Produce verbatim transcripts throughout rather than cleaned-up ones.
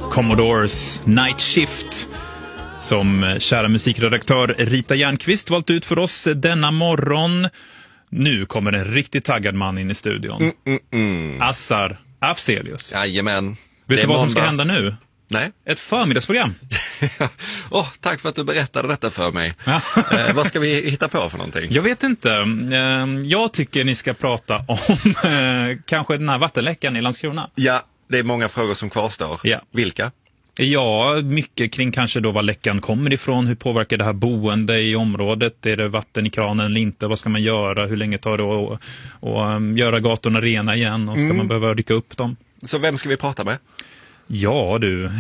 Commodores Night Shift, som kära musikredaktör Rita Järnqvist valt ut för oss denna morgon. Nu kommer en riktigt taggad man in i studion. Mm, mm, mm. Assar Afzelius. Jajamän. Vet du vad som ska hända nu? Nej. Ett förmiddagsprogram. oh, tack för att du berättade detta för mig. Ja. eh, vad ska vi hitta på för någonting? Jag vet inte. Eh, jag tycker ni ska prata om eh, kanske den här vattenläckan i Landskrona. Ja, det är många frågor som kvarstår. Ja. Vilka? Ja, mycket kring kanske då var läckan kommer ifrån. Hur påverkar det här boende i området? Är det vatten i kranen eller inte? Vad ska man göra? Hur länge tar det att och, och, um, göra gatorna rena igen? Och ska mm. man behöva rycka upp dem? Så vem ska vi prata med? Ja, du.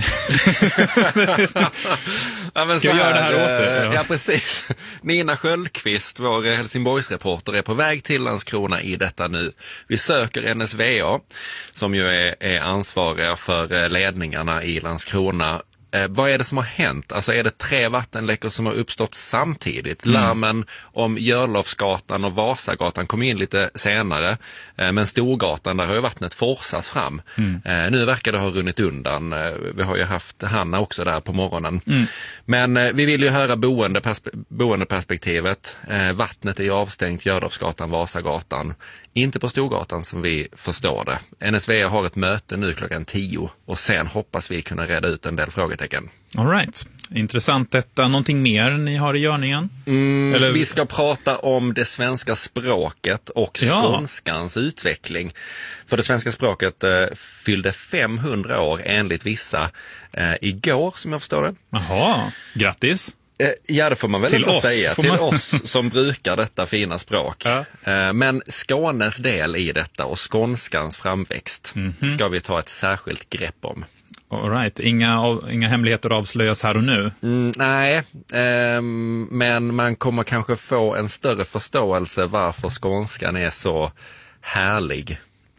ja, men ska jag göra det här åt dig? Ja. ja, precis. Nina Sköldqvist, vår Helsingborgsreporter, är på väg till Landskrona i detta nu. Vi söker N S V A, som ju är, är ansvariga för ledningarna i Landskrona. Eh, vad är det som har hänt? Alltså är det tre vattenläckor som har uppstått samtidigt? Mm. Larmen om Görlofsgatan och Vasagatan kom in lite senare. Eh, men Storgatan, där har ju vattnet forsat fram. Mm. Eh, nu verkar det ha runnit undan. Eh, vi har ju haft Hanna också där på morgonen. Mm. Men eh, vi vill ju höra boendeperspe- boendeperspektivet. Eh, vattnet är ju avstängt, Görlofsgatan, Vasagatan. Inte på Storgatan som vi förstår det. N S V A har ett möte nu klockan tio och sen hoppas vi kunna reda ut en del frågetecken. All right. Intressant detta. Någonting mer ni har i görningen? Mm, Eller... Vi ska prata om det svenska språket och ja. skånskans utveckling. För det svenska språket eh, fyllde femhundra år enligt vissa eh, igår, som jag förstår det. Jaha, grattis. Ja, det får man väl till ändå oss, säga. Till man... oss som brukar detta fina språk. Ja. Men Skånes del i detta och skånskans framväxt mm-hmm. ska vi ta ett särskilt grepp om. All right. Inga, inga hemligheter avslöjas här och nu? Mm, nej, eh, men man kommer kanske få en större förståelse varför skånskan är så härlig.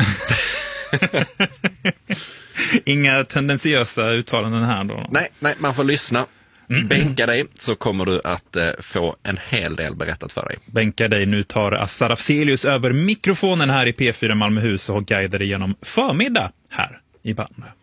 Inga tendensiösa uttalanden här då? Nej, nej man får lyssna. Mm. Bänka dig så kommer du att eh, få en hel del berättat för dig. Bänka dig, nu tar Assar Afzelius över mikrofonen här i P fyra Malmöhus och guidar dig genom förmiddag här i Malmö.